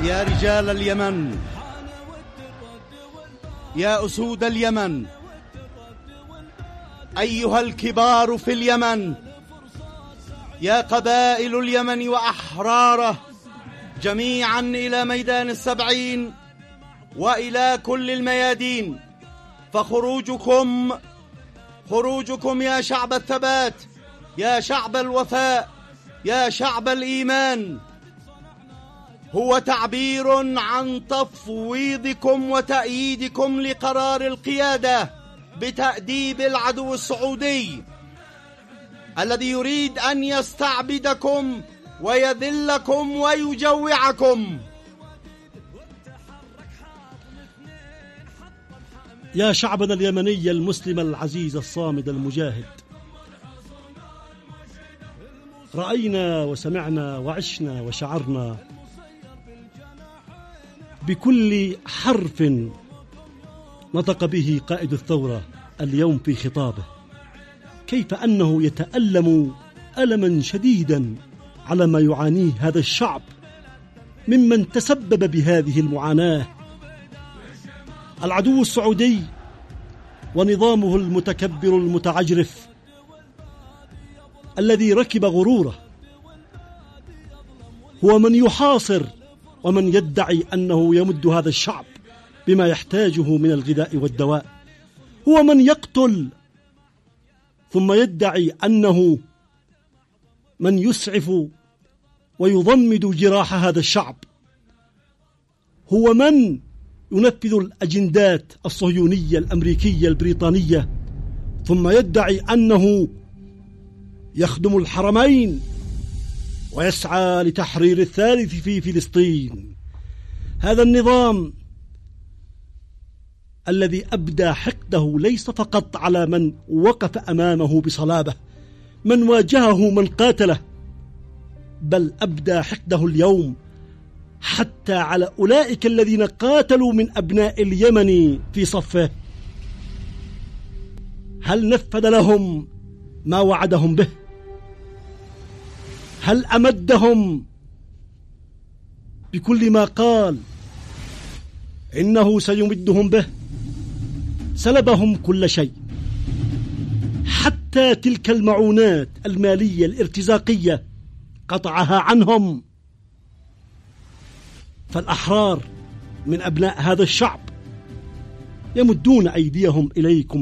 يا رجال اليمن، يا أسود اليمن، أيها الكبار في اليمن، يا قبائل اليمن وأحراره جميعا إلى ميدان السبعين وإلى كل الميادين. فخروجكم يا شعب الثبات، يا شعب الوفاء، يا شعب الإيمان، هو تعبير عن تفويضكم وتأييدكم لقرار القيادة بتأديب العدو السعودي الذي يريد أن يستعبدكم ويذلكم ويجوعكم. يا شعبنا اليمني المسلم العزيز الصامد المجاهد، رأينا وسمعنا وعشنا وشعرنا بكل حرف نطق به قائد الثورة اليوم في خطابه، كيف أنه يتألم ألما شديدا على ما يعانيه هذا الشعب ممن تسبب بهذه المعاناة. العدو السعودي ونظامه المتكبر المتعجرف الذي ركب غروره هو من يحاصر ومن يدعي أنه يمد هذا الشعب بما يحتاجه من الغذاء والدواء، هو من يقتل ثم يدعي أنه من يسعف ويضمد جراح هذا الشعب، هو من ينفذ الأجندات الصهيونية الأمريكية البريطانية ثم يدعي أنه يخدم الحرمين ويسعى لتحرير الثالث في فلسطين. هذا النظام الذي أبدى حقده ليس فقط على من وقف أمامه بصلابة، من واجهه، من قاتله، بل أبدى حقده اليوم حتى على أولئك الذين قاتلوا من أبناء اليمن في صفه. هل نفذ لهم ما وعدهم به؟ هل أمدهم بكل ما قال إنه سيمدهم به؟ سلبهم كل شيء، حتى تلك المعونات المالية الارتزاقية قطعها عنهم. فالأحرار من أبناء هذا الشعب يمدون أيديهم إليكم